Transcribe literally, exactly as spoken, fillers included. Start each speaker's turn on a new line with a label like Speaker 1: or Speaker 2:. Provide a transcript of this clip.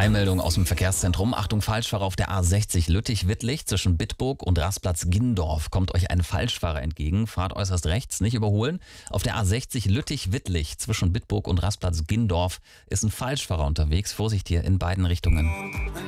Speaker 1: Eilmeldung aus dem Verkehrszentrum. Achtung, Falschfahrer auf der A sechzig Lüttich-Wittlich zwischen Bitburg und Rastplatz Gindorf. Kommt euch ein Falschfahrer entgegen. Fahrt äußerst rechts, nicht überholen. Auf der A sechzig Lüttich-Wittlich zwischen Bitburg und Rastplatz Gindorf ist ein Falschfahrer unterwegs. Vorsicht hier in beiden Richtungen.